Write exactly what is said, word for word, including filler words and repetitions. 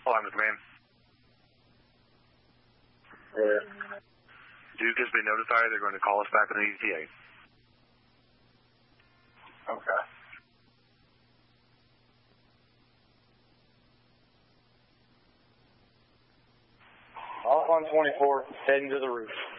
Hold on, Mister Man. Yeah. Duke has been notified. They're going to call us back on the E T A. Okay. Off on twenty-four, heading to the roof.